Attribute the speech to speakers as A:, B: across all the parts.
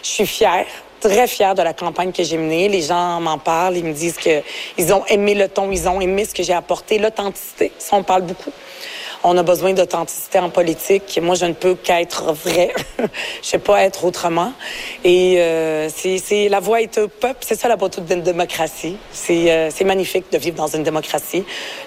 A: Je suis fière, très fière de la campagne que j'ai menée. Les gens m'en parlent, ils me disent qu'ils ont aimé le ton, ils ont aimé ce que j'ai apporté, l'authenticité. Ça, on parle beaucoup. On a besoin d'authenticité en politique. Moi, je ne peux qu'être vrai. Je sais pas être autrement. Et c'est la voix est au peuple. C'est ça la beauté d'une démocratie. C'est magnifique de vivre dans une démocratie.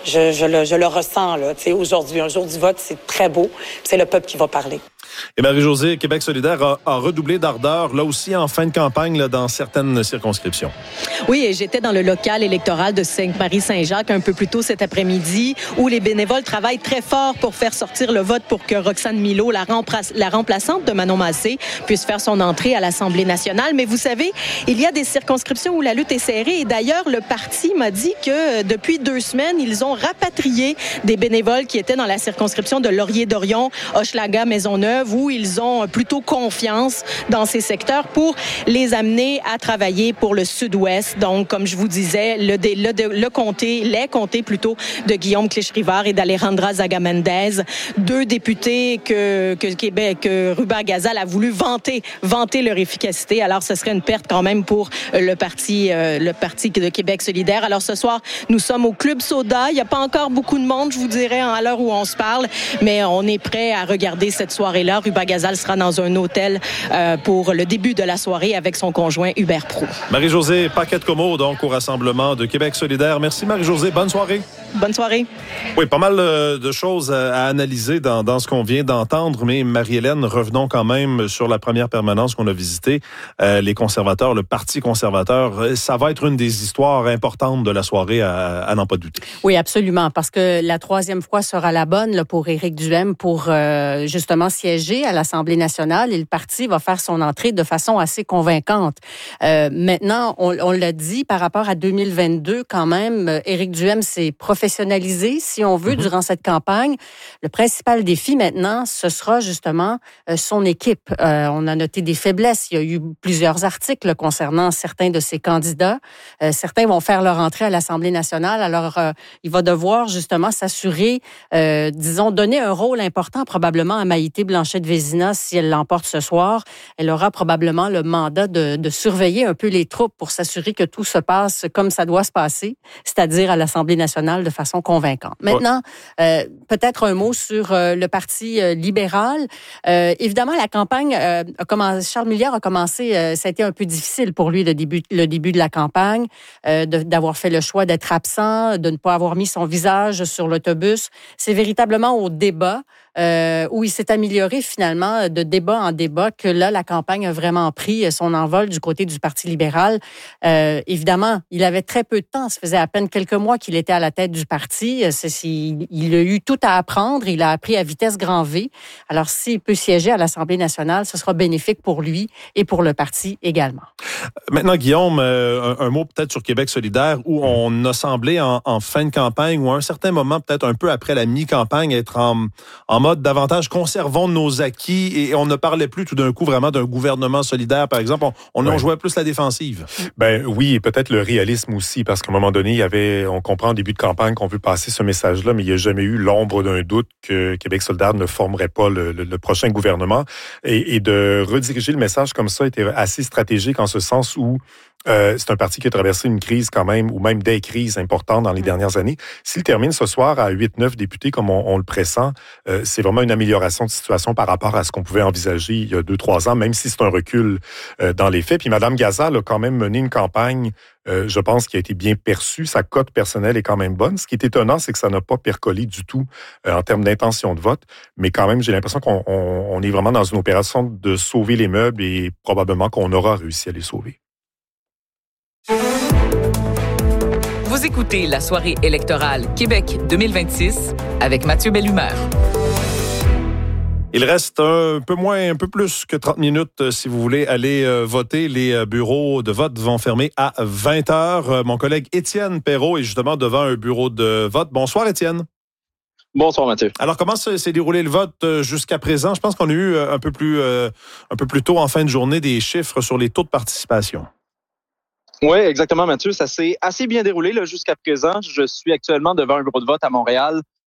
A: Je le ressens là. Tu sais, aujourd'hui, un jour du vote, c'est très beau. C'est le peuple qui va parler.
B: Et Marie-Josée, Québec solidaire a redoublé d'ardeur, là aussi en fin de campagne, là, dans certaines circonscriptions.
C: Oui, et j'étais dans le local électoral de Sainte-Marie-Saint-Jacques un peu plus tôt cet après-midi, où les bénévoles travaillent très fort pour faire sortir le vote pour que Roxane Milot, la remplaçante de Manon Massé, puisse faire son entrée à l'Assemblée nationale. Mais vous savez, il y a des circonscriptions où la lutte est serrée. Et d'ailleurs, le parti m'a dit que depuis 2 semaines, ils ont rapatrié des bénévoles qui étaient dans la circonscription de Laurier-Dorion, Hochelaga, Maisonneuve, où ils ont plutôt confiance dans ces secteurs pour les amener à travailler pour le Sud-Ouest. Donc, comme je vous disais, les comtés de Guillaume Clich-Rivard et d'Alejandra Zaga-Mendez, 2 députés que Ruba-Gazal a voulu vanter leur efficacité. Alors, ce serait une perte quand même pour le parti de Québec solidaire. Alors, ce soir, nous sommes au Club Soda. Il n'y a pas encore beaucoup de monde, je vous dirais, à l'heure où on se parle, mais on est prêt à regarder cette soirée-là. Ruba-Gazal sera dans un hôtel pour le début de la soirée avec son conjoint Hubert Proulx.
B: Marie-Josée Paquette-Comeau, donc, au Rassemblement de Québec solidaire. Merci, Marie-Josée. Bonne soirée.
C: Bonne soirée.
B: Oui, pas mal de choses à analyser dans ce qu'on vient d'entendre, mais Marie-Hélène, revenons quand même sur la première permanence qu'on a visitée. Les conservateurs, le Parti conservateur, ça va être une des histoires importantes de la soirée, à n'en pas douter.
D: Oui, absolument, parce que la 3e fois sera la bonne là, pour Éric Duhaime pour justement siéger à l'Assemblée nationale et le parti va faire son entrée de façon assez convaincante. Maintenant, on l'a dit, par rapport à 2022, quand même, Éric Duhaime s'est professionnalisé, si on veut, durant cette campagne. Le principal défi maintenant, ce sera justement son équipe. On a noté des faiblesses. Il y a eu plusieurs articles concernant certains de ses candidats. Certains vont faire leur entrée à l'Assemblée nationale. Alors, il va devoir justement s'assurer, donner un rôle important probablement à Maïté Blanchette-Vézina si elle l'emporte ce soir. Elle aura probablement le mandat de surveiller un peu les troupes pour s'assurer que tout se passe comme ça doit se passer, c'est-à-dire à l'Assemblée nationale de façon convaincante. Maintenant, peut-être un mot sur le Parti libéral. Évidemment, la campagne Charles Milliard a commencé, ça a été un peu difficile pour lui le début de la campagne, d'avoir fait le choix d'être absent, de ne pas avoir mis son visage sur l'autobus. C'est véritablement au débat où il s'est amélioré finalement de débat en débat que là, la campagne a vraiment pris son envol du côté du Parti libéral. Évidemment, il avait très peu de temps. Ça faisait à peine quelques mois qu'il était à la tête du parti. Il a eu tout à apprendre. Il a appris à vitesse grand V. Alors, s'il peut siéger à l'Assemblée nationale, ce sera bénéfique pour lui et pour le parti également.
B: Maintenant, Guillaume, un mot peut-être sur Québec solidaire, où on a semblé en fin de campagne ou à un certain moment, peut-être un peu après la mi-campagne, être en mode davantage conservons nos acquis et on ne parlait plus tout d'un coup vraiment d'un gouvernement solidaire, par exemple. On jouait plus la défensive.
E: Ben oui, et peut-être le réalisme aussi, parce qu'à un moment donné, on comprend au début de campagne qu'on veut passer ce message-là, mais il n'y a jamais eu l'ombre d'un doute que Québec solidaire ne formerait pas le prochain gouvernement. Et de rediriger le message comme ça était assez stratégique en ce sens où c'est un parti qui a traversé une crise quand même, ou même des crises importantes dans les dernières années. S'il termine ce soir à 8-9 députés comme on le pressent, c'est vraiment une amélioration de situation par rapport à ce qu'on pouvait envisager il y a 2-3 ans, même si c'est un recul dans les faits. Puis Mme Gazal a quand même mené une campagne, je pense, qui a été bien perçue. Sa cote personnelle est quand même bonne. Ce qui est étonnant, c'est que ça n'a pas percolé du tout en termes d'intention de vote. Mais quand même, j'ai l'impression qu'on est vraiment dans une opération de sauver les meubles et probablement qu'on aura réussi à les sauver.
F: Vous écoutez la soirée électorale Québec 2026 avec Mathieu Bellumeur.
B: Il reste un peu plus que 30 minutes si vous voulez aller voter. Les bureaux de vote vont fermer à 20h. Mon collègue Étienne Perrault est justement devant un bureau de vote. Bonsoir, Étienne.
G: Bonsoir, Mathieu.
B: Alors, comment s'est déroulé le vote jusqu'à présent? Je pense qu'on a eu un peu plus tôt en fin de journée des chiffres sur les taux de participation.
G: Oui, exactement, Mathieu. Ça s'est assez bien déroulé là, jusqu'à présent. Je suis actuellement devant un bureau de vote à Montréal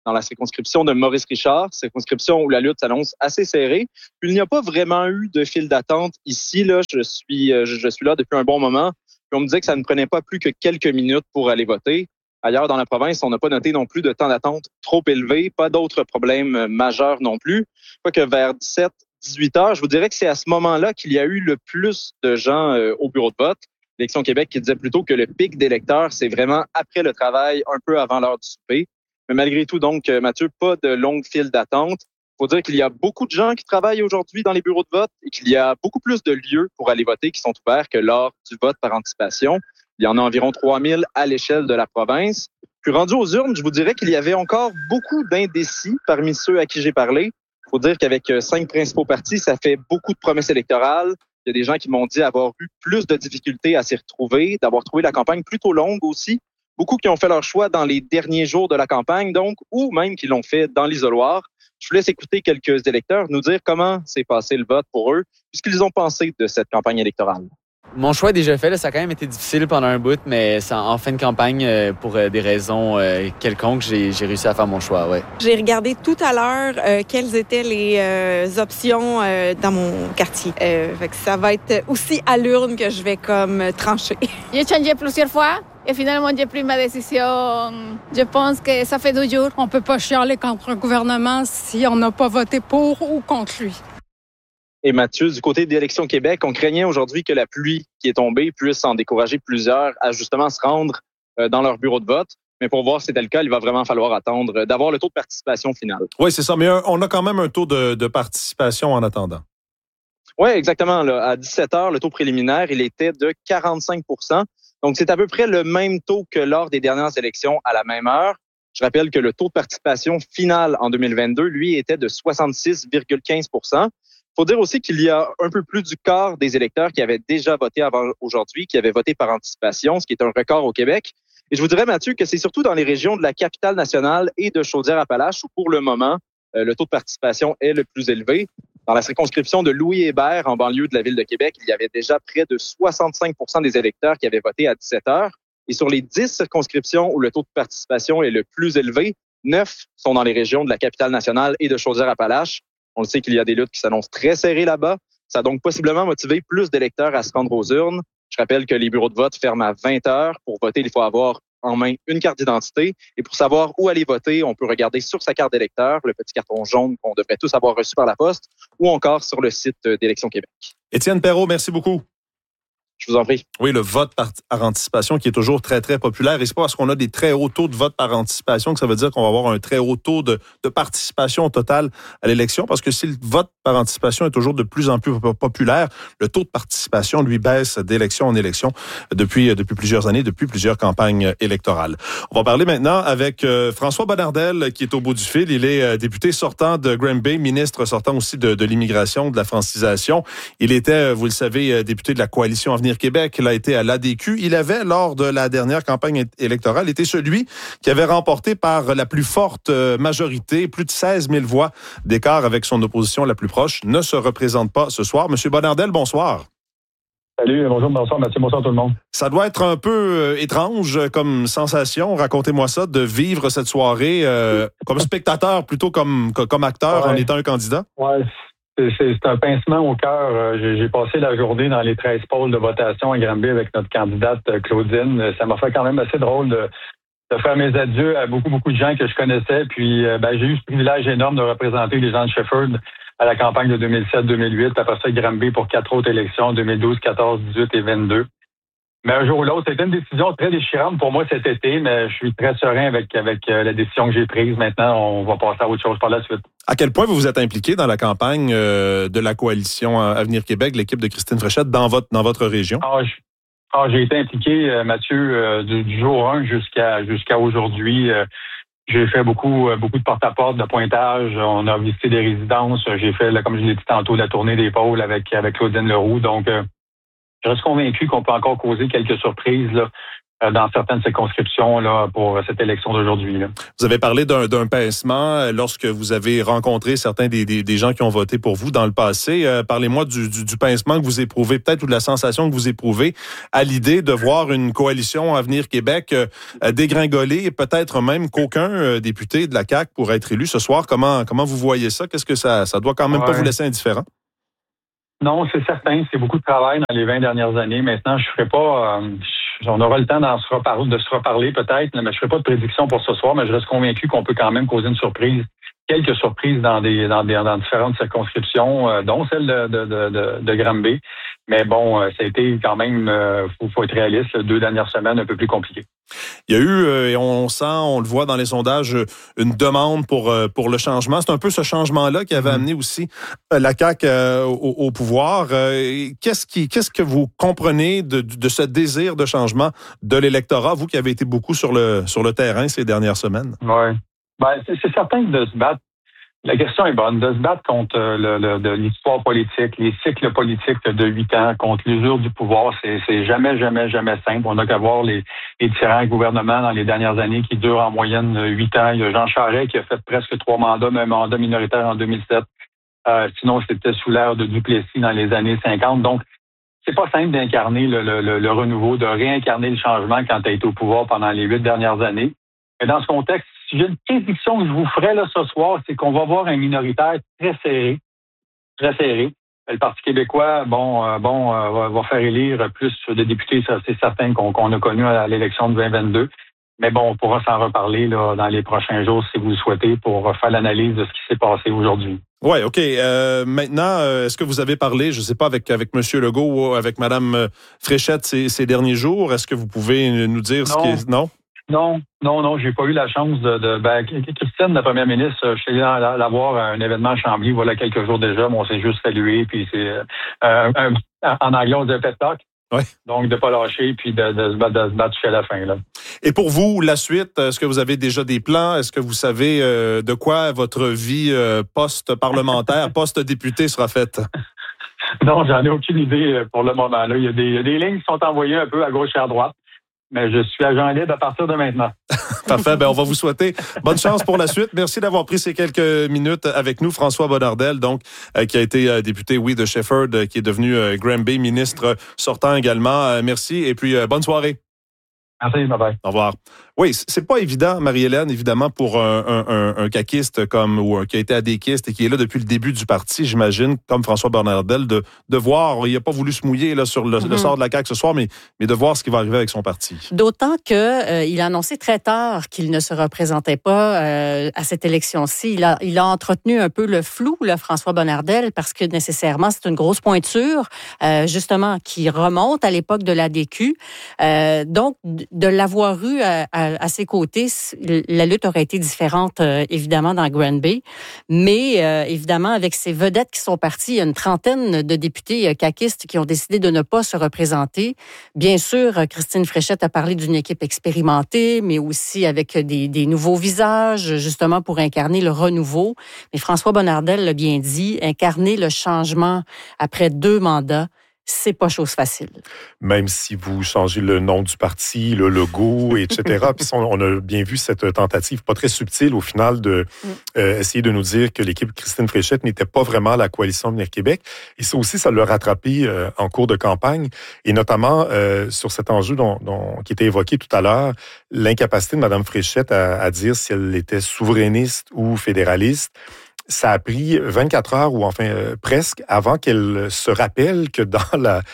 G: dans la circonscription de Maurice-Richard, circonscription où la lutte s'annonce assez serrée. Puis il n'y a pas vraiment eu de file d'attente ici. Là, je suis là depuis un bon moment. Puis on me disait que ça ne prenait pas plus que quelques minutes pour aller voter. Ailleurs dans la province, on n'a pas noté non plus de temps d'attente trop élevé, pas d'autres problèmes majeurs non plus. Quoique vers 17-18 heures, je vous dirais que c'est à ce moment-là qu'il y a eu le plus de gens au bureau de vote. Élection Québec qui disait plutôt que le pic d'électeurs, c'est vraiment après le travail, un peu avant l'heure du souper. Mais malgré tout, donc, Mathieu, pas de longue file d'attente. Il faut dire qu'il y a beaucoup de gens qui travaillent aujourd'hui dans les bureaux de vote et qu'il y a beaucoup plus de lieux pour aller voter qui sont ouverts que lors du vote par anticipation. Il y en a environ 3000 à l'échelle de la province. Puis rendu aux urnes, je vous dirais qu'il y avait encore beaucoup d'indécis parmi ceux à qui j'ai parlé. Il faut dire qu'avec 5 principaux partis, ça fait beaucoup de promesses électorales. Il y a des gens qui m'ont dit avoir eu plus de difficultés à s'y retrouver, d'avoir trouvé la campagne plutôt longue aussi. Beaucoup qui ont fait leur choix dans les derniers jours de la campagne, donc, ou même qui l'ont fait dans l'isoloir. Je vous laisse écouter quelques électeurs nous dire comment s'est passé le vote pour eux, puisqu'ils ont pensé de cette campagne électorale.
H: Mon choix est déjà fait. Là, ça a quand même été difficile pendant un bout, mais en fin de campagne, pour des raisons quelconques, j'ai réussi à faire mon choix. Ouais.
I: J'ai regardé tout à l'heure quelles étaient les options dans mon quartier. Fait que ça va être aussi à l'urne que je vais comme trancher.
J: J'ai changé plusieurs fois. Et finalement, j'ai pris ma décision. Je pense que ça fait 2 jours.
K: On peut pas chialer contre un gouvernement si on n'a pas voté pour ou contre lui.
G: Et Mathieu, du côté d'Élection Québec, on craignait aujourd'hui que la pluie qui est tombée puisse en décourager plusieurs à justement se rendre dans leur bureau de vote. Mais pour voir si c'était le cas, il va vraiment falloir attendre d'avoir le tôt de participation final.
B: Oui, c'est ça. Mais on a quand même un taux de participation en attendant.
G: Oui, exactement. Là, à 17 heures, le taux préliminaire, il était de 45 %. Donc, c'est à peu près le même taux que lors des dernières élections à la même heure. Je rappelle que le taux de participation final en 2022, lui, était de 66,15 %. Il faut dire aussi qu'il y a un peu plus du quart des électeurs qui avaient déjà voté avant aujourd'hui, qui avaient voté par anticipation, ce qui est un record au Québec. Et je vous dirais, Mathieu, que c'est surtout dans les régions de la capitale nationale et de Chaudière-Appalaches où, pour le moment, le taux de participation est le plus élevé. Dans la circonscription de Louis-Hébert, en banlieue de la ville de Québec, il y avait déjà près de 65 % des électeurs qui avaient voté à 17 heures. Et sur les 10 circonscriptions où le taux de participation est le plus élevé, 9 sont dans les régions de la capitale nationale et de Chaudière-Appalaches. On le sait qu'il y a des luttes qui s'annoncent très serrées là-bas. Ça a donc possiblement motivé plus d'électeurs à se rendre aux urnes. Je rappelle que les bureaux de vote ferment à 20 heures. Pour voter, il faut avoir en main une carte d'identité. Et pour savoir où aller voter, on peut regarder sur sa carte d'électeur, le petit carton jaune qu'on devrait tous avoir reçu par la poste, ou encore sur le site d'Élection Québec.
B: Étienne Perrault, merci beaucoup.
G: Je vous en prie.
B: Oui, le vote par anticipation qui est toujours très, très populaire. Et c'est pas parce qu'on a des très hauts taux de vote par anticipation que ça veut dire qu'on va avoir un très haut taux de participation totale à l'élection. Parce que si le vote par anticipation est toujours de plus en plus populaire, le taux de participation, lui, baisse d'élection en élection depuis plusieurs années, depuis plusieurs campagnes électorales. On va parler maintenant avec François Bonnardel, qui est au bout du fil. Il est député sortant de Granby, ministre sortant aussi de l'immigration, de la francisation. Il était, vous le savez, député de la Coalition Avenir Québec. Il a été à l'ADQ. Il avait, lors de la dernière campagne électorale, été celui qui avait remporté par la plus forte majorité, plus de 16 000 voix d'écart avec son opposition la plus proche, ne se représente pas ce soir. Monsieur Bonnardel, bonsoir.
L: Salut, bonsoir Mathieu, bonsoir tout le monde.
B: Ça doit être un peu étrange comme sensation, racontez-moi ça, de vivre cette soirée comme spectateur plutôt comme acteur en étant un candidat.
L: Ouais. C'est un pincement au cœur. J'ai passé la journée dans les 13 pôles de votation à Granby avec notre candidate Claudine. Ça m'a fait quand même assez drôle de faire mes adieux à beaucoup de gens que je connaissais. Puis j'ai eu ce privilège énorme de représenter les gens de Shefford à la campagne de 2007-2008. Après ça, Granby pour 4 autres élections, 2012, 14, 18 et 22. Mais un jour ou l'autre, c'était une décision très déchirante pour moi cet été, mais je suis très serein avec la décision que j'ai prise. Maintenant, on va passer à autre chose par la suite.
B: À quel point vous vous êtes impliqué dans la campagne de la Coalition Avenir Québec, l'équipe de Christine Fréchette, dans votre région?
L: J'ai été impliqué, Mathieu, du jour 1 jusqu'à aujourd'hui. J'ai fait beaucoup de porte-à-porte, de pointage. On a visité des résidences. J'ai fait, comme je l'ai dit tantôt, la tournée des pôles avec Claudine Leroux. Donc, je reste convaincu qu'on peut encore causer quelques surprises là, dans certaines circonscriptions là, pour cette élection d'aujourd'hui. Là.
B: Vous avez parlé d'un pincement lorsque vous avez rencontré certains des gens qui ont voté pour vous dans le passé. Parlez-moi du pincement que vous éprouvez, peut-être, ou de la sensation que vous éprouvez à l'idée de voir une coalition Avenir Québec dégringoler, et peut-être même qu'aucun député de la CAQ pourrait être élu ce soir. Comment vous voyez ça? Qu'est-ce que ça doit quand même pas vous laisser indifférent?
L: Non, c'est certain. C'est beaucoup de travail dans les 20 dernières années. Maintenant, je ferai pas... on aura le temps de se reparler peut-être, mais je ne ferai pas de prédiction pour ce soir, mais je reste convaincu qu'on peut quand même causer une surprise. Quelques surprises dans différentes circonscriptions, dont celle de Granby. Mais bon, ça a été quand même, faut être réaliste, 2 dernières semaines un peu plus compliquées.
B: Il y a eu, et on le voit dans les sondages, une demande pour le changement. C'est un peu ce changement-là qui avait amené aussi la CAQ au pouvoir. Qu'est-ce que vous comprenez de ce désir de changement de l'électorat, vous qui avez été beaucoup sur le terrain ces dernières semaines?
L: Oui. Ben, c'est certain que de se battre, la question est bonne, de se battre contre de l'histoire politique, les cycles politiques de 8 ans, contre l'usure du pouvoir, c'est jamais simple. On n'a qu'à voir les différents gouvernements dans les dernières années qui durent en moyenne 8 ans. Il y a Jean Charest qui a fait presque 3 mandats, mais un mandat minoritaire en 2007. Sinon, c'était sous l'ère de Duplessis dans les années 50. Donc, c'est pas simple d'incarner le renouveau, de réincarner le changement quand tu as été au pouvoir pendant les 8 dernières années. Mais dans ce contexte, si j'ai une prédiction que je vous ferai là ce soir, c'est qu'on va voir un minoritaire très serré. Le Parti québécois, va faire élire plus de députés, ça c'est certain qu'on a connu à l'élection de 2022. Mais bon, on pourra s'en reparler là, dans les prochains jours si vous le souhaitez pour faire l'analyse de ce qui s'est passé aujourd'hui.
B: Oui, OK. Maintenant, est-ce que vous avez parlé, je ne sais pas, avec M. Legault ou avec Mme Fréchette ces derniers jours? Est-ce que vous pouvez nous dire ce qui est... Non?
L: Non, j'ai pas eu la chance Christine, la première ministre, je suis allé la voir à un événement à Chambly, voilà quelques jours déjà, mais on s'est juste salué, puis c'est en anglais on dit pet talk.
B: Ouais.
L: Donc de pas lâcher, puis de se battre jusqu'à la fin. Là.
B: Et pour vous, la suite, est-ce que vous avez déjà des plans? Est-ce que vous savez de quoi votre vie post-parlementaire, post-député sera faite?
L: Non, j'en ai aucune idée pour le moment. Là. Il y a des lignes qui sont envoyées un peu à gauche et à droite. Mais je suis agent libre à partir de maintenant.
B: Parfait. On va vous souhaiter bonne chance pour la suite. Merci d'avoir pris ces quelques minutes avec nous. François Bonnardel, donc, qui a été député, de Shefford, qui est devenu Granby, ministre sortant également. Merci et puis bonne soirée.
L: Merci, bye-bye.
B: Au revoir. Oui, c'est pas évident, Marie-Hélène, évidemment, pour un caquiste qui a été adéquiste et qui est là depuis le début du parti, j'imagine, comme François Bonnardel, de voir, il n'a pas voulu se mouiller là, sur le sort de la CAQ ce soir, mais de voir ce qui va arriver avec son parti.
D: D'autant qu'il a annoncé très tard qu'il ne se représentait pas à cette élection-ci. Il a entretenu un peu le flou, là, François Bonnardel, parce que nécessairement, c'est une grosse pointure, justement, qui remonte à l'époque de l'ADQ. Donc, de l'avoir eu à ses côtés, la lutte aurait été différente, évidemment, dans Granby. Mais, évidemment, avec ces vedettes qui sont parties, il y a une trentaine de députés caquistes qui ont décidé de ne pas se représenter. Bien sûr, Christine Fréchette a parlé d'une équipe expérimentée, mais aussi avec des nouveaux visages, justement, pour incarner le renouveau. Mais François Bonnardel l'a bien dit, incarner le changement après 2 mandats, c'est pas chose facile.
E: Même si vous changez le nom du parti, le logo, etc. Puis on a bien vu cette tentative pas très subtile au final de essayer de nous dire que l'équipe Christine Fréchette n'était pas vraiment la coalition Avenir Québec. Et ça aussi, ça l'a rattrapé en cours de campagne. Et notamment sur cet enjeu qui était évoqué tout à l'heure, l'incapacité de Mme Fréchette à dire si elle était souverainiste ou fédéraliste. Ça a pris 24 heures ou enfin presque avant qu'elle se rappelle que dans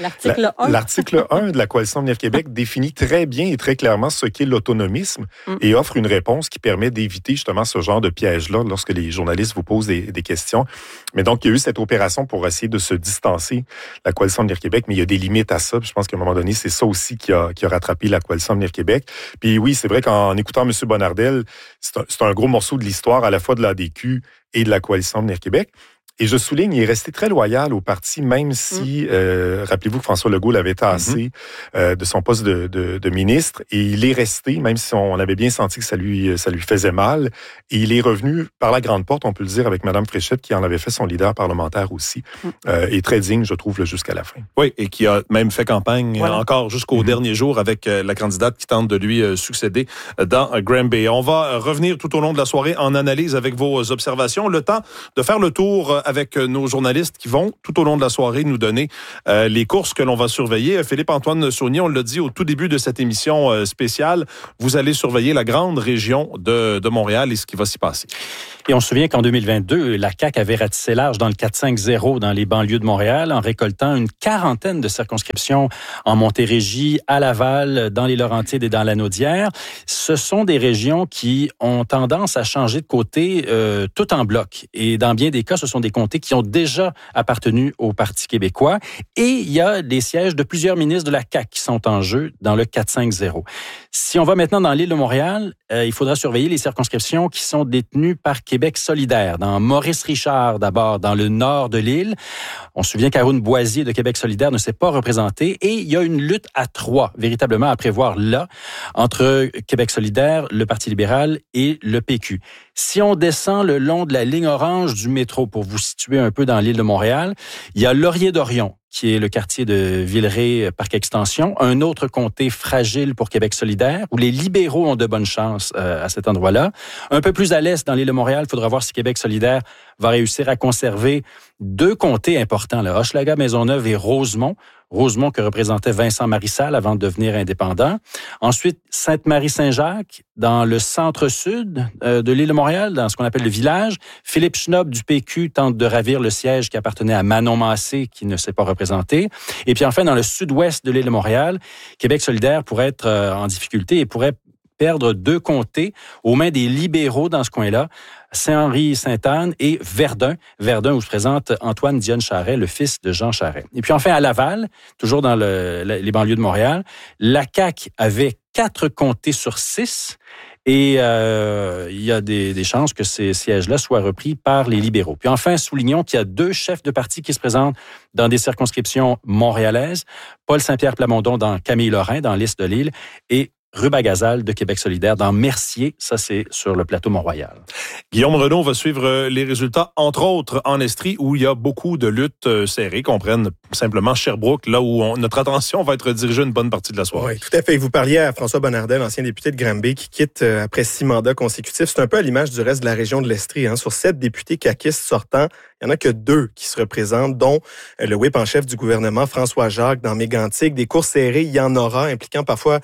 E: l'article 1 de la Coalition Avenir Québec définit très bien et très clairement ce qu'est l'autonomisme et offre une réponse qui permet d'éviter justement ce genre de piège-là lorsque les journalistes vous posent des questions. Mais donc, il y a eu cette opération pour essayer de se distancer de la Coalition Avenir Québec, mais il y a des limites à ça. Je pense qu'à un moment donné, c'est ça aussi qui a rattrapé la Coalition Avenir Québec. Puis oui, c'est vrai qu'en écoutant M. Bonnardel, c'est un gros morceau de l'histoire à la fois de l'ADQ et de la Coalition Avenir Québec. Et je souligne, il est resté très loyal au parti, même si, rappelez-vous que François Legault l'avait tassé de son poste de ministre. Et il est resté, même si on avait bien senti que ça lui faisait mal. Et il est revenu par la grande porte, on peut le dire, avec Mme Fréchette, qui en avait fait son leader parlementaire aussi. Et très digne, je trouve, jusqu'à la fin.
B: Oui, et qui a même fait campagne encore jusqu'au dernier jour avec la candidate qui tente de lui succéder dans Granby. On va revenir tout au long de la soirée en analyse avec vos observations. Le temps de faire le tour avec nos journalistes qui vont tout au long de la soirée nous donner les courses que l'on va surveiller. Philippe-Antoine Saunier, on l'a dit au tout début de cette émission spéciale, vous allez surveiller la grande région de Montréal et ce qui va s'y passer.
M: Et on se souvient qu'en 2022, la CAQ avait ratissé large dans le 4-5-0 dans les banlieues de Montréal en récoltant une quarantaine de circonscriptions en Montérégie, à Laval, dans les Laurentides et dans la Naudière. Ce sont des régions qui ont tendance à changer de côté tout en bloc. Et dans bien des cas, ce sont des comtés qui ont déjà appartenu au Parti québécois. Et il y a des sièges de plusieurs ministres de la CAQ qui sont en jeu dans le 4-5-0. Si on va maintenant dans l'île de Montréal, il faudra surveiller les circonscriptions qui sont détenues par Québec solidaire. Dans Maurice-Richard, d'abord, dans le nord de l'île. On se souvient qu'Haroun Boisier de Québec solidaire ne s'est pas représenté. Et il y a une lutte à trois, véritablement, à prévoir là, entre Québec solidaire, le Parti libéral et le PQ. Si on descend le long de la ligne orange du métro, pour vous situer un peu dans l'île de Montréal, il y a Laurier-Dorion, qui est le quartier de Villeray, Parc Extension, un autre comté fragile pour Québec solidaire, où les libéraux ont de bonnes chances à cet endroit-là. Un peu plus à l'est, dans l'île de Montréal, il faudra voir si Québec solidaire va réussir à conserver deux comtés importants, là, Hochelaga, Maisonneuve et Rosemont. Rosemont que représentait Vincent Marissal avant de devenir indépendant. Ensuite, Sainte-Marie-Saint-Jacques, dans le centre-sud de l'île de Montréal, dans ce qu'on appelle le village. Philippe Schnob du PQ tente de ravir le siège qui appartenait à Manon Massé, qui ne s'est pas représenté. Et puis enfin, dans le sud-ouest de l'île de Montréal, Québec solidaire pourrait être en difficulté et pourrait perdre deux comtés aux mains des libéraux dans ce coin-là, Saint-Henri-Sainte-Anne et Verdun. Verdun où se présente Antoine Dionne-Charret, le fils de Jean Charret. Et puis enfin, à Laval, toujours dans les banlieues de Montréal, la CAQ avait 4 comtés sur 6 et il y a des chances que ces sièges-là soient repris par les libéraux. Puis enfin, soulignons qu'il y a 2 chefs de parti qui se présentent dans des circonscriptions montréalaises. Paul Saint-Pierre Plamondon dans Camille-Lorrain, dans l'est de l'île, et Ruba Gazal de Québec solidaire dans Mercier, ça c'est sur le plateau Mont-Royal.
B: Guillaume Renaud va suivre les résultats, entre autres en Estrie, où il y a beaucoup de luttes serrées, qu'on prenne simplement Sherbrooke, là où notre attention va être dirigée une bonne partie de la soirée.
N: Oui, tout à fait. Vous parliez à François Bonnardel, ancien député de Granby, qui quitte après 6 mandats consécutifs. C'est un peu à l'image du reste de la région de l'Estrie. Hein. Sur 7 députés caquistes sortants, il n'y en a que 2 qui se représentent, dont le whip en chef du gouvernement, François Jacques, dans Mégantic. Des courses serrées, il y en aura, impliquant parfois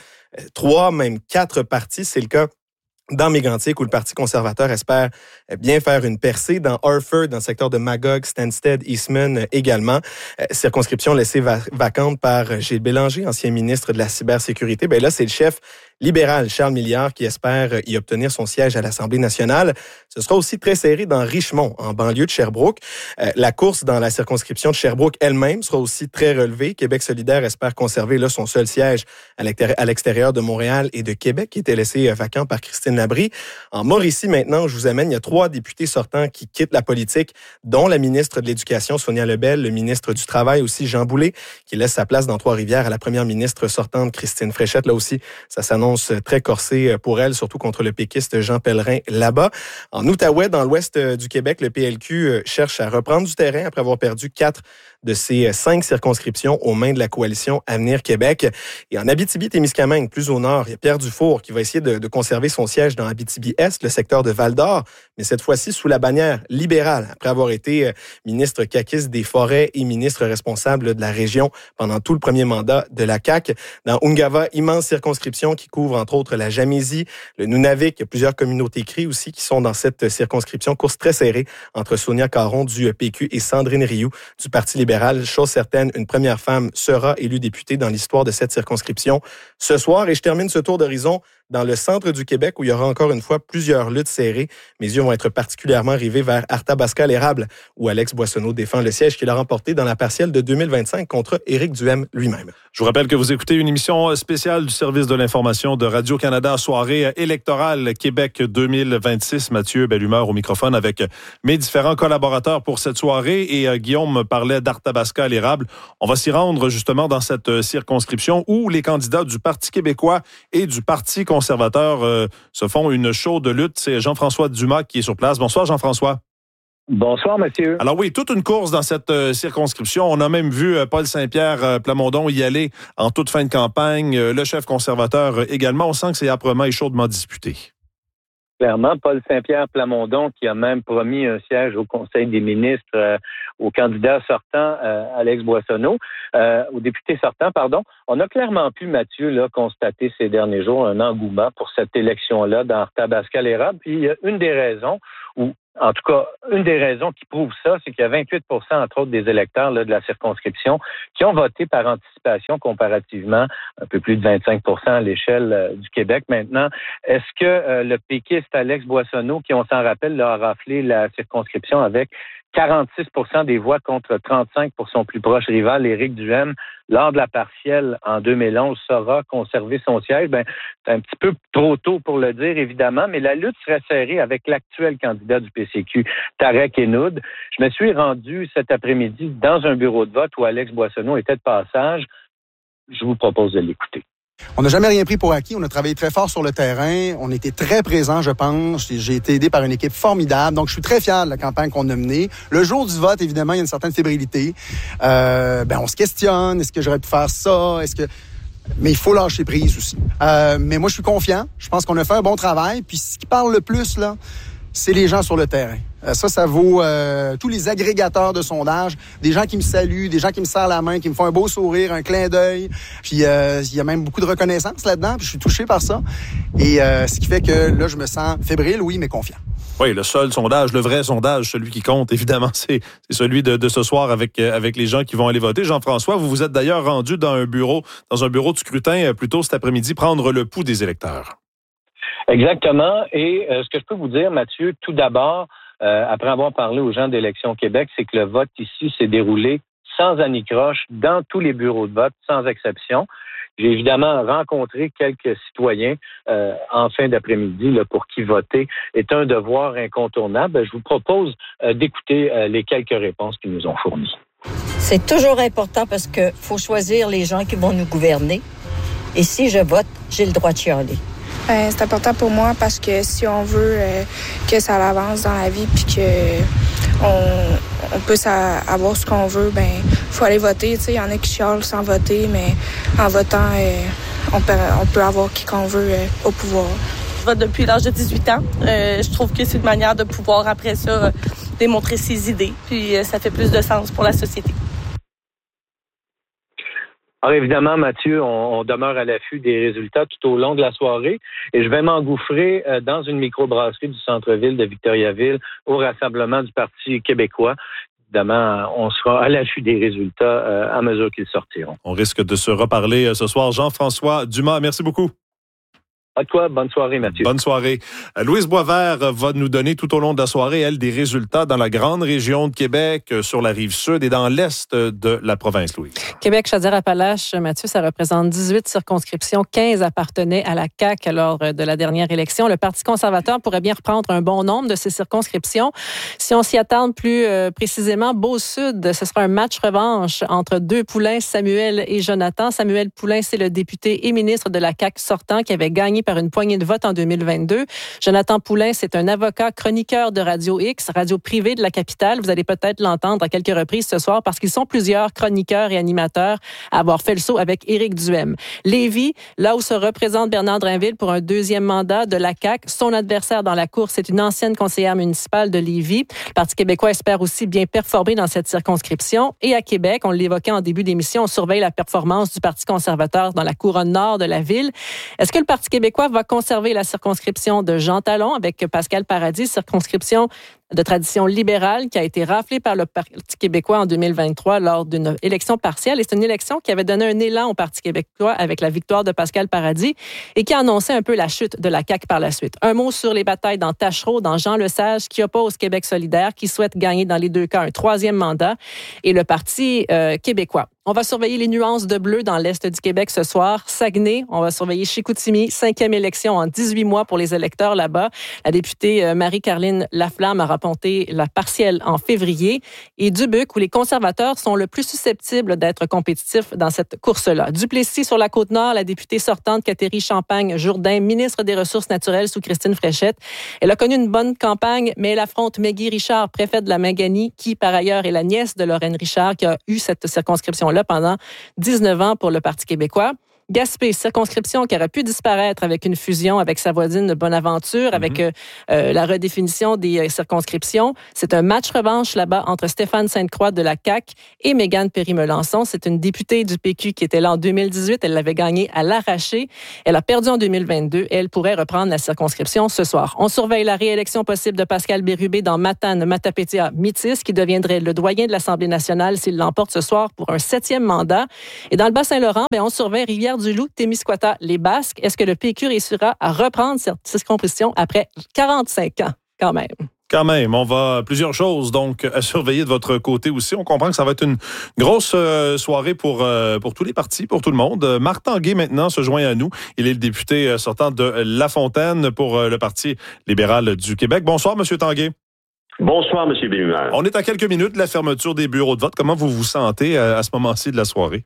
N: 3, même 4 partis. C'est le cas dans Mégantic, où le Parti conservateur espère bien faire une percée. Dans Harford, dans le secteur de Magog, Stansted, Eastman également. Circonscription laissée vacante par Gilles Bélanger, ancien ministre de la cybersécurité. Ben là, c'est le chef libéral, Charles Milliard, qui espère y obtenir son siège à l'Assemblée nationale. Ce sera aussi très serré dans Richmond, en banlieue de Sherbrooke. La course dans la circonscription de Sherbrooke elle-même sera aussi très relevée. Québec solidaire espère conserver là son seul siège à l'extérieur de Montréal et de Québec, qui était laissé vacant par Christine Labrie. En Mauricie, maintenant, je vous amène, il y a 3 députés sortants qui quittent la politique, dont la ministre de l'Éducation, Sonia Lebel, le ministre du Travail aussi, Jean Boulet, qui laisse sa place dans Trois-Rivières à la première ministre sortante, Christine Fréchette. Là aussi, ça s'annonce très corsé pour elle, surtout contre le péquiste Jean Pellerin là-bas. En Outaouais, dans l'ouest du Québec, le PLQ cherche à reprendre du terrain après avoir perdu 4 de ses 5 circonscriptions aux mains de la coalition Avenir Québec. Et en Abitibi-Témiscamingue, plus au nord, il y a Pierre Dufour qui va essayer de conserver son siège dans Abitibi-Est, le secteur de Val-d'Or, mais cette fois-ci sous la bannière libérale, après avoir été ministre caquiste des Forêts et ministre responsable de la région pendant tout le premier mandat de la CAQ. Dans Ungava, immense circonscription qui couvre entre autres la Jamésie, le Nunavik. Il y a plusieurs communautés cries aussi qui sont dans cette circonscription. Course très serrée entre Sonia Caron du PQ et Sandrine Rioux du Parti libéral. Chose certaine, une première femme sera élue députée dans l'histoire de cette circonscription ce soir. Et je termine ce tour d'horizon dans le centre du Québec où il y aura encore une fois plusieurs luttes serrées. Mes yeux vont être particulièrement rivés vers Arthabasca-l'Érable où Alex Boissonneau défend le siège qu'il a remporté dans la partielle de 2025 contre Éric Duhem lui-même.
B: Je vous rappelle que vous écoutez une émission spéciale du service de l'information de Radio-Canada, soirée électorale Québec 2026. Mathieu Bellumeur au microphone avec mes différents collaborateurs pour cette soirée. Et Guillaume parlait d'Arthabasca-l'Érable. On va s'y rendre justement dans cette circonscription où les candidats du Parti québécois et du Parti conservateur se font une chaude lutte. C'est Jean-François Dumas qui est sur place. Bonsoir Jean-François.
O: Bonsoir, monsieur.
B: Alors oui, toute une course dans cette circonscription. On a même vu Paul Saint-Pierre Plamondon y aller en toute fin de campagne. Le chef conservateur également. On sent que c'est âprement et chaudement disputé.
O: Clairement, Paul Saint-Pierre Plamondon qui a même promis un siège au Conseil des ministres au candidat sortant, Alex Boissonneau, au député sortant, pardon. On a clairement pu, Mathieu, là, constater ces derniers jours un engouement pour cette élection-là dans Arthabasca-l'Érable. Puis il y a une des raisons qui prouve ça, c'est qu'il y a 28 % entre autres des électeurs là, de la circonscription qui ont voté par anticipation comparativement un peu plus de 25 % à l'échelle du Québec maintenant. Est-ce que le péquiste Alex Boissonneau, qui on s'en rappelle, là, a raflé la circonscription avec 46 % des voix contre 35 pour son plus proche rival, Éric Duhem, lors de la partielle en 2011, saura conserver son siège? C'est un petit peu trop tôt pour le dire, évidemment, mais la lutte serait serrée avec l'actuel candidat du PCQ, Tarek Henoud. Je me suis rendu cet après-midi dans un bureau de vote où Alex Boissonneau était de passage. Je vous propose de l'écouter.
P: On n'a jamais rien pris pour acquis. On a travaillé très fort sur le terrain. On était très présents, je pense. J'ai été aidé par une équipe formidable. Donc, je suis très fier de la campagne qu'on a menée. Le jour du vote, évidemment, il y a une certaine fébrilité. On se questionne. Est-ce que j'aurais pu faire ça? Mais il faut lâcher prise aussi. Mais moi, je suis confiant. Je pense qu'on a fait un bon travail. Puis, ce qui parle le plus, là, c'est les gens sur le terrain. Ça vaut tous les agrégateurs de sondages, des gens qui me saluent, des gens qui me serrent la main, qui me font un beau sourire, un clin d'œil. Puis il y a même beaucoup de reconnaissance là-dedans, puis je suis touché par ça. Et ce qui fait que là, je me sens fébrile, oui, mais confiant.
B: Oui, le seul sondage, le vrai sondage, celui qui compte, évidemment, c'est celui de ce soir avec les gens qui vont aller voter. Jean-François, vous vous êtes d'ailleurs rendu dans un bureau de scrutin plus tôt cet après-midi, prendre le pouls des électeurs.
O: Exactement. Et ce que je peux vous dire, Mathieu, tout d'abord, après avoir parlé aux gens d'Élections Québec, c'est que le vote ici s'est déroulé sans anicroche dans tous les bureaux de vote, sans exception. J'ai évidemment rencontré quelques citoyens en fin d'après-midi là, pour qui voter est un devoir incontournable. Je vous propose d'écouter les quelques réponses qu'ils nous ont fournies.
Q: C'est toujours important parce qu'il faut choisir les gens qui vont nous gouverner. Et si je vote, j'ai le droit de chialer.
R: C'est important pour moi parce que si on veut que ça avance dans la vie puis que on peut avoir ce qu'on veut, faut aller voter. Il y en a qui chialent sans voter, mais en votant, on peut avoir qui qu'on veut au pouvoir.
S: Je vote depuis l'âge de 18 ans. Je trouve que c'est une manière de pouvoir, après ça, démontrer ses idées. Puis ça fait plus de sens pour la société.
O: Alors évidemment, Mathieu, on demeure à l'affût des résultats tout au long de la soirée et je vais m'engouffrer dans une microbrasserie du centre-ville de Victoriaville au rassemblement du Parti québécois. Évidemment, on sera à l'affût des résultats à mesure qu'ils sortiront.
B: On risque de se reparler ce soir. Jean-François Dumas, merci beaucoup.
O: À toi, bonne soirée, Mathieu.
B: Bonne soirée. Louise Boisvert va nous donner tout au long de la soirée, elle, des résultats dans la grande région de Québec, sur la rive sud et dans l'est de la province, Louise.
T: Québec, Chaudière-Appalaches, Mathieu, ça représente 18 circonscriptions. 15 appartenaient à la CAQ lors de la dernière élection. Le Parti conservateur pourrait bien reprendre un bon nombre de ces circonscriptions. Si on s'y attarde plus précisément, Beau-Sud, ce sera un match revanche entre deux poulains, Samuel et Jonathan. Samuel Poulain, c'est le député et ministre de la CAQ sortant qui avait gagné par une poignée de vote en 2022. Jonathan Poulain, c'est un avocat chroniqueur de Radio X, radio privée de la capitale. Vous allez peut-être l'entendre à quelques reprises ce soir parce qu'ils sont plusieurs chroniqueurs et animateurs à avoir fait le saut avec Éric Duhem. Lévis, là où se représente Bernard Drainville pour un deuxième mandat de la CAQ, son adversaire dans la course, c'est une ancienne conseillère municipale de Lévis. Le Parti québécois espère aussi bien performer dans cette circonscription. Et à Québec, on l'évoquait en début d'émission, on surveille la performance du Parti conservateur dans la couronne nord de la ville. Est-ce que le Parti québécois va conserver la circonscription de Jean Talon avec Pascal Paradis, circonscription de tradition libérale qui a été raflé par le Parti québécois en 2023 lors d'une élection partielle. Et c'est une élection qui avait donné un élan au Parti québécois avec la victoire de Pascal Paradis et qui a annoncé un peu la chute de la CAQ par la suite. Un mot sur les batailles dans Tachereau, dans Jean Lesage, qui oppose Québec solidaire, qui souhaite gagner dans les deux cas un troisième mandat, et le Parti québécois. On va surveiller les nuances de bleu dans l'Est du Québec ce soir. Saguenay, on va surveiller Chicoutimi, 5e élection en 18 mois pour les électeurs là-bas. La députée Marie-Caroline Laflamme a rapporté la partielle en février. Et Dubuque, où les conservateurs sont le plus susceptibles d'être compétitifs dans cette course-là. Duplessis sur la Côte-Nord, la députée sortante Catherine Champagne-Jourdain, ministre des Ressources naturelles sous Christine Fréchette. Elle a connu une bonne campagne, mais elle affronte Maggie Richard, préfète de la Maganie, qui par ailleurs est la nièce de Lorraine Richard, qui a eu cette circonscription-là pendant 19 ans pour le Parti québécois. Gaspé, circonscription qui aurait pu disparaître avec une fusion avec sa voisine Bonaventure, avec la redéfinition des circonscriptions. C'est un match revanche là-bas entre Stéphane Sainte-Croix de la CAQ et Mégane Perry-Melançon. C'est une députée du PQ qui était là en 2018. Elle l'avait gagnée à l'arraché. Elle a perdu en 2022 et elle pourrait reprendre la circonscription ce soir. On surveille la réélection possible de Pascal Bérubé dans Matane-Matapétia-Métis, qui deviendrait le doyen de l'Assemblée nationale s'il l'emporte ce soir pour un 7e mandat. Et dans le Bas-Saint-Laurent, on surveille Rivière-du-Loup, Témiscouata, les Basques. Est-ce que le PQ réussira à reprendre cette circonscription après 45 ans, quand même?
B: Quand même, on va plusieurs choses donc à surveiller de votre côté aussi. On comprend que ça va être une grosse soirée pour tous les partis, pour tout le monde. Marc Tanguay maintenant se joint à nous. Il est le député sortant de La Fontaine pour le Parti libéral du Québec. Bonsoir, Monsieur Tanguay.
U: Bonsoir, M. Bénumère.
B: On est à quelques minutes de la fermeture des bureaux de vote. Comment vous vous sentez à ce moment-ci de la soirée?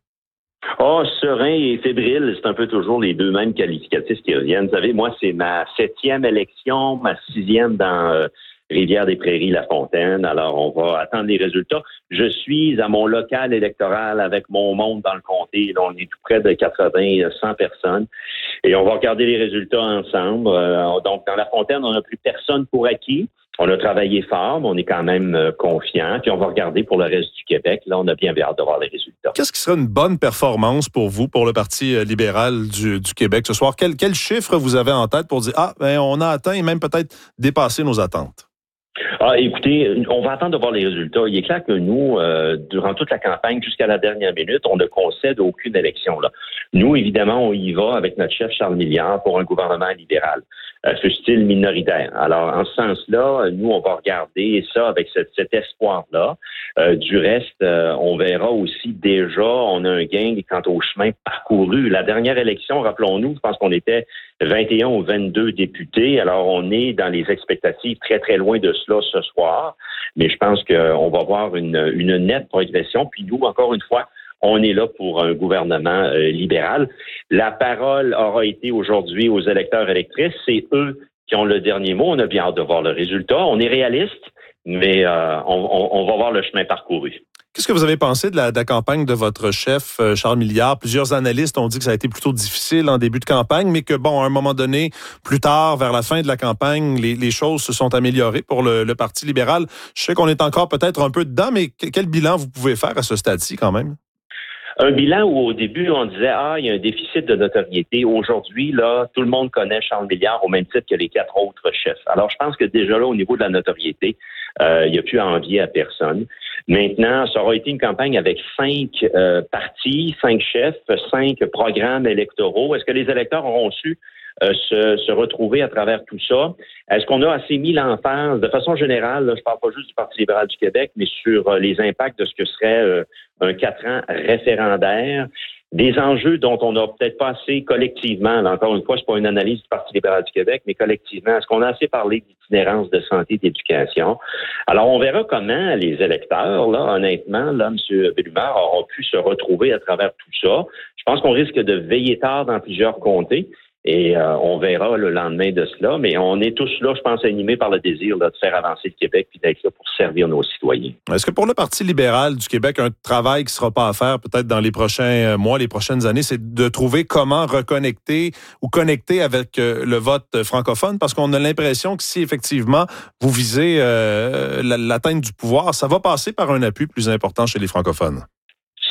U: Serein et fébrile, c'est un peu toujours les deux mêmes qualificatifs qui reviennent. Vous savez, moi, c'est ma 7e élection, ma 6e dans Rivière-des-Prairies, La Fontaine. Alors, on va attendre les résultats. Je suis à mon local électoral avec mon monde dans le comté. Là, on est tout près de 100 personnes. Et on va regarder les résultats ensemble. Donc, dans La Fontaine, on n'a plus personne pour acquis. On a travaillé fort, mais on est quand même confiant. Puis on va regarder pour le reste du Québec. Là, on a bien hâte de voir les résultats.
B: Qu'est-ce qui serait une bonne performance pour vous, pour le Parti libéral du Québec ce soir? Quel chiffre vous avez en tête pour dire, on a atteint et même peut-être dépassé nos attentes?
U: Écoutez, on va attendre de voir les résultats. Il est clair que nous, durant toute la campagne, jusqu'à la dernière minute, on ne concède aucune élection. Là. Nous, évidemment, on y va avec notre chef Charles Milliard pour un gouvernement libéral. Ce style minoritaire. Alors, en ce sens-là, nous, on va regarder ça avec cet espoir-là. Du reste, on verra aussi déjà, on a un gain quant au chemin parcouru. La dernière élection, rappelons-nous, je pense qu'on était 21 ou 22 députés. Alors, on est dans les expectatives très, très loin de cela ce soir. Mais je pense qu'on va voir une nette progression. Puis nous, encore une fois, on est là pour un gouvernement libéral. La parole aura été aujourd'hui aux électeurs et électrices. C'est eux qui ont le dernier mot. On a bien hâte de voir le résultat. On est réaliste, mais on va voir le chemin parcouru.
B: Qu'est-ce que vous avez pensé de la campagne de votre chef, Charles Milliard? Plusieurs analystes ont dit que ça a été plutôt difficile en début de campagne, mais que, à un moment donné, plus tard, vers la fin de la campagne, les choses se sont améliorées pour le Parti libéral. Je sais qu'on est encore peut-être un peu dedans, mais quel bilan vous pouvez faire à ce stade-ci quand même?
U: Un bilan où au début, on disait, il y a un déficit de notoriété. Aujourd'hui, là, tout le monde connaît Charles Milliard au même titre que les 4 autres chefs. Alors, je pense que déjà là, au niveau de la notoriété, il n'y a plus à envier à personne. Maintenant, ça aura été une campagne avec 5 partis, 5 chefs, 5 programmes électoraux. Est-ce que les électeurs auront su se retrouver à travers tout ça? Est-ce qu'on a assez mis l'emphase, de façon générale, là, je ne parle pas juste du Parti libéral du Québec, mais sur les impacts de ce que serait un 4 ans référendaire, des enjeux dont on n'a peut-être pas assez collectivement, là, encore une fois, c'est pas une analyse du Parti libéral du Québec, mais collectivement, est-ce qu'on a assez parlé d'itinérance de santé, d'éducation? Alors, on verra comment les électeurs, là, honnêtement, là, M. Bénumère, auront pu se retrouver à travers tout ça. Je pense qu'on risque de veiller tard dans plusieurs comtés. Et on verra le lendemain de cela, mais on est tous là, je pense, animés par le désir là, de faire avancer le Québec et d'être là pour servir nos citoyens.
B: Est-ce que pour le Parti libéral du Québec, un travail qui ne sera pas à faire peut-être dans les prochains mois, les prochaines années, c'est de trouver comment reconnecter ou connecter avec le vote francophone? Parce qu'on a l'impression que si effectivement vous visez l'atteinte du pouvoir, ça va passer par un appui plus important chez les francophones.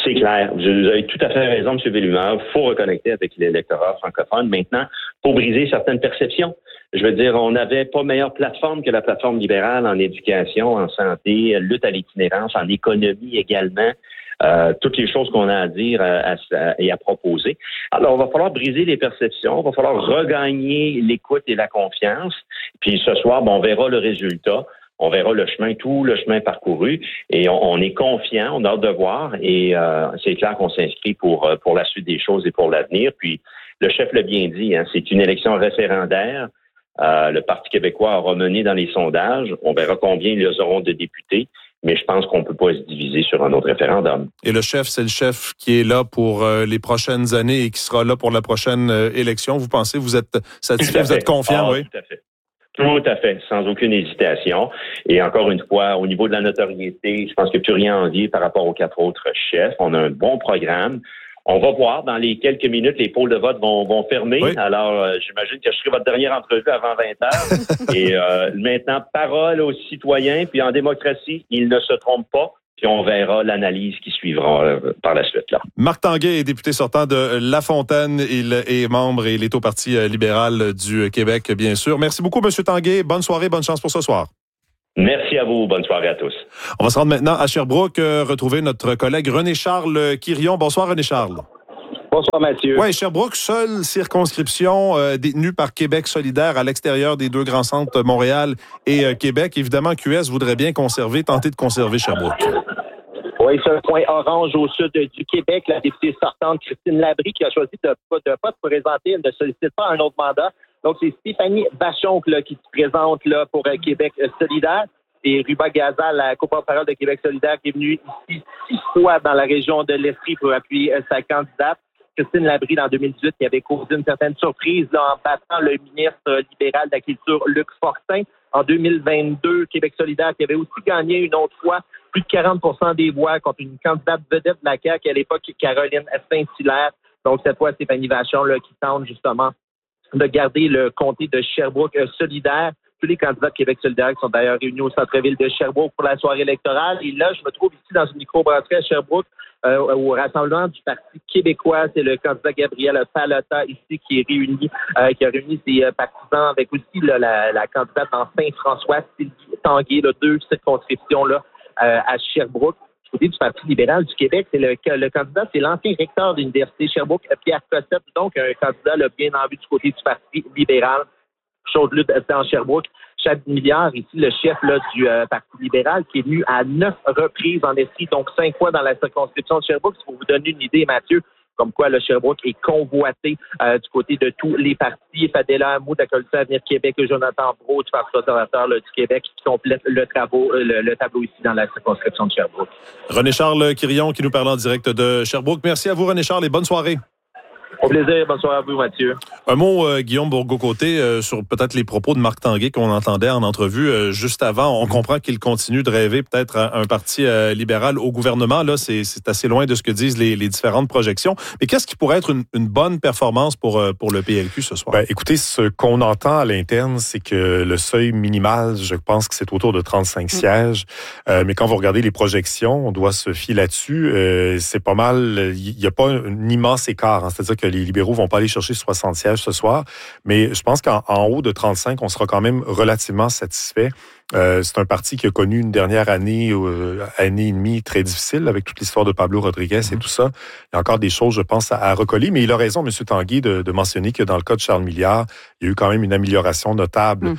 U: C'est clair. Vous avez tout à fait raison, M. Villumeur. Il faut reconnecter avec l'électorat francophone. Maintenant, pour briser certaines perceptions. Je veux dire, on n'avait pas meilleure plateforme que la plateforme libérale en éducation, en santé, lutte à l'itinérance, en économie également. Toutes les choses qu'on a à dire et à proposer. Alors, il va falloir briser les perceptions, il va falloir regagner l'écoute et la confiance. Puis ce soir, on verra le résultat. On verra tout le chemin parcouru et on est confiant, on a hâte de voir et c'est clair qu'on s'inscrit pour la suite des choses et pour l'avenir. Puis le chef l'a bien dit, c'est une élection référendaire. Le Parti québécois aura mené dans les sondages. On verra combien ils auront de députés, mais je pense qu'on ne peut pas se diviser sur un autre référendum.
B: Et le chef, c'est le chef qui est là pour les prochaines années et qui sera là pour la prochaine élection. Vous pensez, vous êtes satisfait, vous êtes confiant, oui?
U: Tout à fait. Tout à fait, sans aucune hésitation. Et encore une fois, au niveau de la notoriété, je pense qu'il n'y a plus rien à envier par rapport aux 4 autres chefs. On a un bon programme. On va voir, dans les quelques minutes, les pôles de vote vont fermer. Oui. Alors, j'imagine que je serai votre dernière entrevue avant 20 heures. Et maintenant, parole aux citoyens. Puis en démocratie, ils ne se trompent pas. Puis on verra l'analyse qui suivra par la suite. Là.
B: Marc Tanguay est député sortant de La Fontaine. Il est membre et il est au Parti libéral du Québec, bien sûr. Merci beaucoup, M. Tanguay. Bonne soirée, bonne chance pour ce soir.
U: Merci à vous. Bonne soirée à tous.
B: On va se rendre maintenant à Sherbrooke, retrouver notre collègue René-Charles Quirion. Bonsoir, René-Charles.
A: Bonsoir, Mathieu.
B: Oui, Sherbrooke, seule circonscription détenue par Québec solidaire à l'extérieur des 2 grands centres, Montréal et Québec. Évidemment, QS voudrait bien tenter de conserver Sherbrooke.
A: Oui, c'est un point orange au sud du Québec. La députée sortante, Christine Labrie, qui a choisi de ne pas se présenter, elle ne sollicite pas un autre mandat. Donc, c'est Stéphanie Vachon qui se présente là, pour Québec solidaire. Et Ruba Gaza, la co-porte-parole de Québec solidaire, qui est venue ici 6 fois dans la région de l'Estrie pour appuyer sa candidate. Christine Labrie, en 2018, qui avait causé une certaine surprise là, en battant le ministre libéral de la Culture, Luc Fortin. En 2022, Québec solidaire, qui avait aussi gagné une autre fois plus de 40% des voix contre une candidate vedette de la CAQ à l'époque, Caroline Saint-Hilaire. Donc, cette fois, Stéphanie Vachon là, qui tente justement de garder le comté de Sherbrooke solidaire. Tous les candidats de Québec solidaire qui sont d'ailleurs réunis au centre-ville de Sherbrooke pour la soirée électorale. Et là, je me trouve ici dans une microbrasserie à Sherbrooke au rassemblement du Parti québécois. C'est le candidat Gabriel Pallotta ici qui est réuni, qui a réuni ses partisans avec aussi là, la candidate dans Saint-François, Sylvie Tanguay, 2 circonscriptions là, à Sherbrooke. Du côté du Parti libéral du Québec, c'est le candidat, c'est l'ancien recteur de l'Université Sherbrooke, Pierre Cossette, donc un candidat là, bien en vue du côté du Parti libéral. Chaude lutte dans Sherbrooke. Chad Milliard, ici, le chef là, du Parti libéral, qui est venu à 9 reprises en Estrie, donc 5 fois dans la circonscription de Sherbrooke. Pour vous donner une idée, Mathieu, comme quoi le Sherbrooke est convoité du côté de tous les partis. Fadela Hamou de la Coalition Avenir Québec et Jonathan Brault du Parti conservateur du Québec qui complètent le tableau ici dans la circonscription de Sherbrooke.
B: René-Charles Quirion qui nous parle en direct de Sherbrooke. Merci à vous, René-Charles, et bonne soirée.
A: Au plaisir. Bonsoir à vous, Mathieu.
B: Un mot, Guillaume Bourgault-Côté, sur peut-être les propos de Marc Tanguay qu'on entendait en entrevue juste avant. On comprend qu'il continue de rêver peut-être à un parti libéral au gouvernement. Là, c'est assez loin de ce que disent les différentes projections. Mais qu'est-ce qui pourrait être une bonne performance pour le PLQ ce soir?
E: Ben, écoutez, ce qu'on entend à l'interne, c'est que le seuil minimal, je pense que c'est autour de 35 sièges. Mais quand vous regardez les projections, on doit se fier là-dessus. C'est pas mal. Il n'y a pas un immense écart. C'est-à-dire que les libéraux vont pas aller chercher 60 sièges ce soir, mais je pense qu'en haut de 35, on sera quand même relativement satisfait. C'est un parti qui a connu une dernière année et demie très difficile avec toute l'histoire de Pablo Rodriguez et tout ça. Il y a encore des choses, je pense, à recoller, mais il a raison, M. Tanguay, de mentionner que dans le cas de Charles Milliard, il y a eu quand même une amélioration notable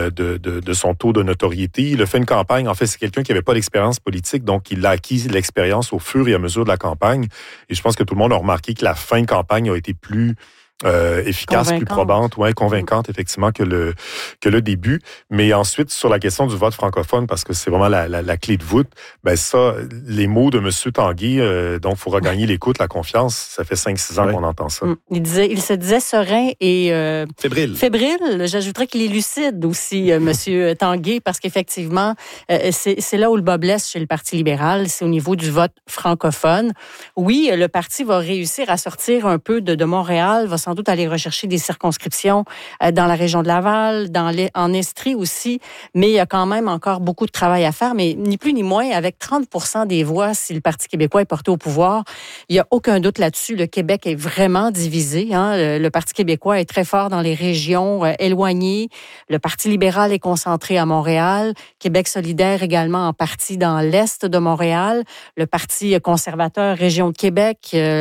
E: de son taux de notoriété. Il a fait une campagne. En fait, c'est quelqu'un qui n'avait pas d'expérience politique, donc il a acquis l'expérience au fur et à mesure de la campagne. Et je pense que tout le monde a remarqué que la fin de campagne a été plus efficace, plus probante, convaincante effectivement que le début. Mais ensuite, sur la question du vote francophone, parce que c'est vraiment la clé de voûte, ben ça, les mots de M. Tanguay, donc il faut regagner l'écoute, la confiance, ça fait 5-6 ans qu'on entend ça.
D: Il se disait serein et
B: fébrile.
D: J'ajouterais qu'il est lucide aussi, M. Tanguay, parce qu'effectivement, c'est là où le bas blesse chez le Parti libéral, c'est au niveau du vote francophone. Oui, le parti va réussir à sortir un peu de Montréal, va sans doute aller rechercher des circonscriptions dans la région de Laval, en Estrie aussi, mais il y a quand même encore beaucoup de travail à faire, mais ni plus ni moins, avec 30% des voix, si le Parti québécois est porté au pouvoir, il n'y a aucun doute là-dessus, le Québec est vraiment divisé. Le Parti québécois est très fort dans les régions éloignées, le Parti libéral est concentré à Montréal, Québec solidaire également en partie dans l'est de Montréal, le Parti conservateur, région de Québec,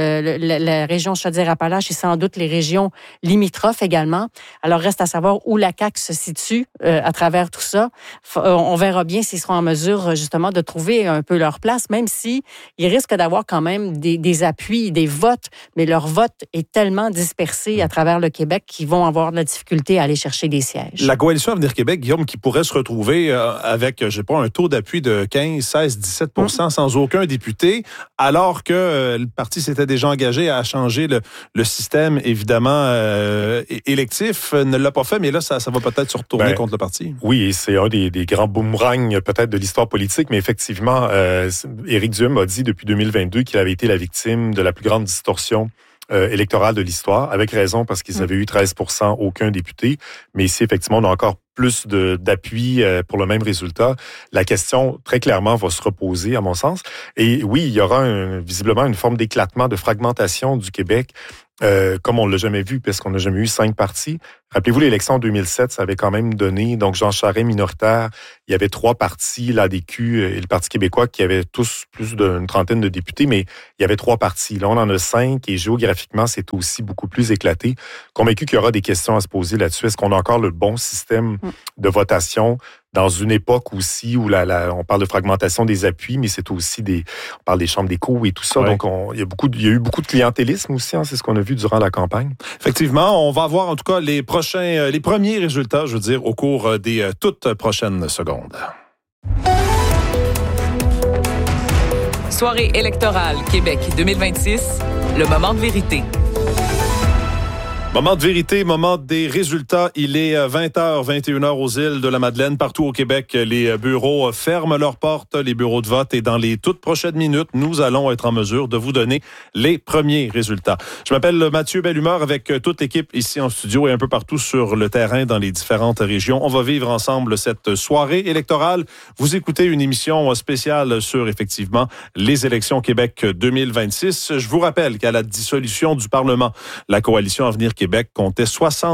D: la région Chaudière-Appalaches et sans doute les régions limitrophes également. Alors, reste à savoir où la CAQ se situe à travers tout ça. On verra bien s'ils seront en mesure, justement, de trouver un peu leur place, même si ils risquent d'avoir quand même des appuis, des votes, mais leur vote est tellement dispersé à travers le Québec qu'ils vont avoir de la difficulté à aller chercher des sièges.
B: La coalition Avenir Québec, Guillaume, qui pourrait se retrouver avec, je sais pas, un taux d'appui de 15, 16, 17% sans aucun député, alors que le parti s'était déjà engagé à changer le système, évidemment, électif, ne l'a pas fait, mais là, ça va peut-être se retourner contre le parti.
E: Oui, et c'est un des grands boomerangs peut-être de l'histoire politique, mais effectivement, Éric Duhem a dit depuis 2022 qu'il avait été la victime de la plus grande distorsion électorale de l'histoire, avec raison, parce qu'ils avaient eu 13%, aucun député, mais ici, effectivement, on a encore plus d'appui pour le même résultat. La question, très clairement, va se reposer, à mon sens. Et oui, il y aura visiblement une forme d'éclatement, de fragmentation du Québec, comme on ne l'a jamais vu, parce qu'on n'a jamais eu 5 partis. Rappelez-vous, l'élection en 2007, ça avait quand même donné, donc Jean Charest minoritaire, il y avait 3 partis, l'ADQ et le Parti québécois, qui avaient tous plus d'une trentaine de députés, mais il y avait 3 partis. Là, on en a 5 et géographiquement, c'est aussi beaucoup plus éclaté. Convaincu qu'il y aura des questions à se poser là-dessus. Est-ce qu'on a encore le bon système de votation dans une époque aussi où on parle de fragmentation des appuis, mais c'est aussi on parle des chambres d'écho et tout ça. Ouais. Donc, il y a eu beaucoup de clientélisme aussi, c'est ce qu'on a vu durant la campagne.
B: Effectivement, on va avoir en tout cas les premiers résultats, je veux dire, au cours des toutes prochaines secondes.
F: Soirée électorale Québec 2026, le moment de vérité.
B: Moment de vérité, moment des résultats. Il est 20h, 21h aux îles de la Madeleine. Partout au Québec, les bureaux ferment leurs portes, les bureaux de vote. Et dans les toutes prochaines minutes, nous allons être en mesure de vous donner les premiers résultats. Je m'appelle Mathieu Bellumeur avec toute l'équipe ici en studio et un peu partout sur le terrain dans les différentes régions. On va vivre ensemble cette soirée électorale. Vous écoutez une émission spéciale sur, effectivement, les élections Québec 2026. Je vous rappelle qu'à la dissolution du Parlement, la coalition Avenir Québec comptait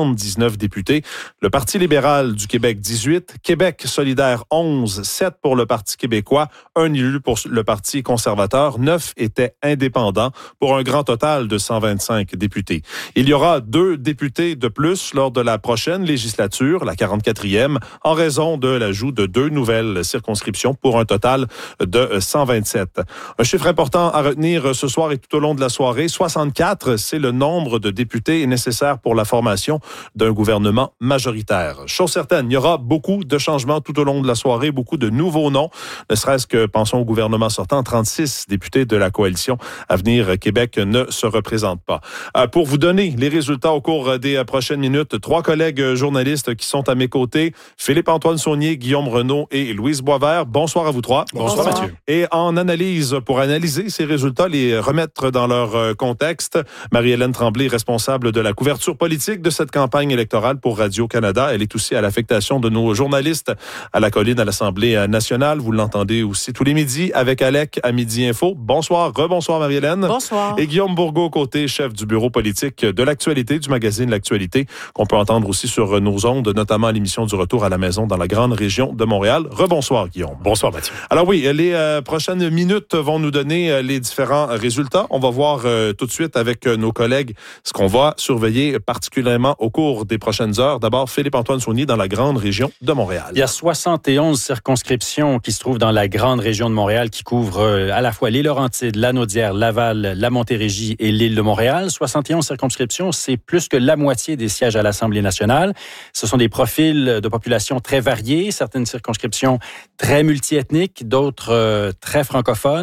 B: 79 députés. Le Parti libéral du Québec, 18. Québec solidaire, 11. 7 pour le Parti québécois. 1 élu pour le Parti conservateur. 9 étaient indépendants pour un grand total de 125 députés. Il y aura 2 députés de plus lors de la prochaine législature, la 44e, en raison de l'ajout de 2 nouvelles circonscriptions pour un total de 127. Un chiffre important à retenir ce soir et tout au long de la soirée, 64, c'est le nombre de députés nécessaires pour la formation d'un gouvernement majoritaire. Chose certaine, il y aura beaucoup de changements tout au long de la soirée, beaucoup de nouveaux noms, ne serait-ce que, pensons au gouvernement sortant, 36 députés de la coalition Avenir Québec ne se représentent pas. Pour vous donner les résultats au cours des prochaines minutes, 3 collègues journalistes qui sont à mes côtés, Philippe-Antoine Saunier, Guillaume Renaud et Louise Boisvert. Bonsoir à vous 3.
E: Bonsoir Mathieu.
B: Et pour analyser ces résultats, les remettre dans leur contexte, Marie-Hélène Tremblay, responsable de la couverture politique de cette campagne électorale pour Radio-Canada. Elle est aussi à l'affectation de nos journalistes à la colline à l'Assemblée nationale. Vous l'entendez aussi tous les midis avec Alec à Midi Info. Bonsoir, rebonsoir Marie-Hélène.
D: Bonsoir.
B: Et Guillaume Bourgault-Côté, chef du bureau politique de l'actualité, du magazine L'Actualité, qu'on peut entendre aussi sur nos ondes, notamment à l'émission du Retour à la maison dans la grande région de Montréal. Rebonsoir Guillaume.
E: Bonsoir Mathieu.
B: Alors oui, les prochaines minutes vont nous donner les différents résultats. On va voir tout de suite avec nos collègues ce qu'on va surveiller particulièrement au cours des prochaines heures. D'abord, Philippe-Antoine Saunier dans la grande région de Montréal.
M: Il y a 71 circonscriptions qui se trouvent dans la grande région de Montréal qui couvrent à la fois les Laurentides, la Naudière, Laval, la Montérégie et l'île de Montréal. 71 circonscriptions, c'est plus que la moitié des sièges à l'Assemblée nationale. Ce sont des profils de population très variés, certaines circonscriptions très multiethniques, d'autres très francophones.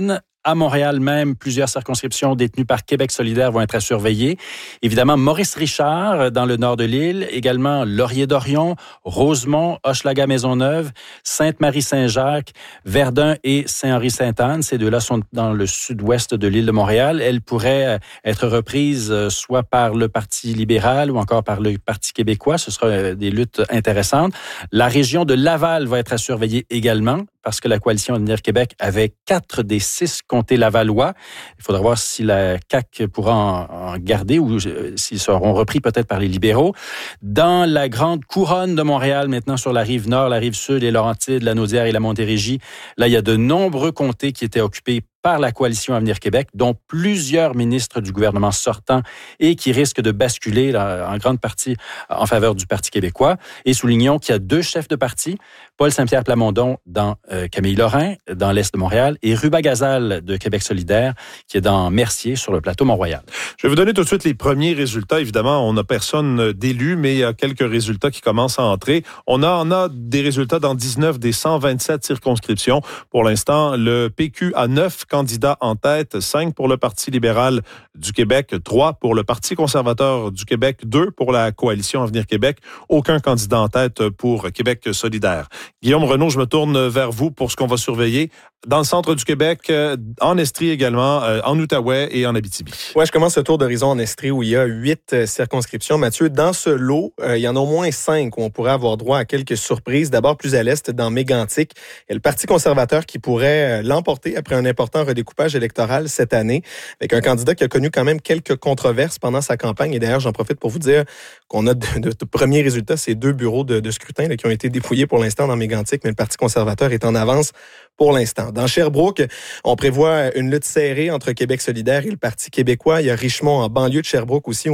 M: À Montréal même, plusieurs circonscriptions détenues par Québec solidaire vont être à surveiller. Évidemment, Maurice-Richard dans le nord de l'île, également Laurier-Dorion, Rosemont, Hochelaga-Maisonneuve, Sainte-Marie-Saint-Jacques, Verdun et Saint-Henri-Sainte-Anne. Ces deux-là sont dans le sud-ouest de l'île de Montréal. Elles pourraient être reprises soit par le Parti libéral ou encore par le Parti québécois. Ce sera des luttes intéressantes. La région de Laval va être à surveiller également, parce que la coalition Avenir Québec avait 4 des 6 comtés lavallois. Il faudra voir si la CAQ pourra en garder ou s'ils seront repris peut-être par les libéraux. Dans la grande couronne de Montréal, maintenant sur la rive nord, la rive sud, les Laurentides, la Naudière et la Montérégie, là, il y a de nombreux comtés qui étaient occupés par la coalition Avenir Québec, dont plusieurs ministres du gouvernement sortant et qui risquent de basculer là, en grande partie en faveur du Parti québécois. Et soulignons qu'il y a 2 chefs de parti, Paul Saint-Pierre Plamondon dans Camille Lorrain, dans l'est de Montréal, et Ruba Gazal de Québec solidaire, qui est dans Mercier, sur le plateau Mont-Royal.
B: Je vais vous donner tout de suite les premiers résultats. Évidemment, on n'a personne d'élu, mais il y a quelques résultats qui commencent à entrer. On a des résultats dans 19 des 127 circonscriptions. Pour l'instant, le PQ a 9 candidats en tête, 5 pour le Parti libéral du Québec, 3 pour le Parti conservateur du Québec, 2 pour la coalition Avenir Québec, aucun candidat en tête pour Québec solidaire. Guillaume Renaud, je me tourne vers vous pour ce qu'on va surveiller dans le centre du Québec, en Estrie également, en Outaouais et en Abitibi.
N: Ouais, je commence ce tour d'horizon en Estrie où il y a 8 circonscriptions. Mathieu, dans ce lot, il y en a au moins 5 où on pourrait avoir droit à quelques surprises. D'abord, plus à l'est, dans Mégantic, il y a le Parti conservateur qui pourrait l'emporter après un important redécoupage électoral cette année, avec un candidat qui a connu quand même quelques controverses pendant sa campagne. Et d'ailleurs, j'en profite pour vous dire qu'on a de premiers résultats, ces 2 bureaux de scrutin là, qui ont été dépouillés pour l'instant dans Mégantic, mais le Parti conservateur est en avance pour l'instant. Dans Sherbrooke, on prévoit une lutte serrée entre Québec solidaire et le Parti québécois. Il y a Richmond en banlieue de Sherbrooke aussi,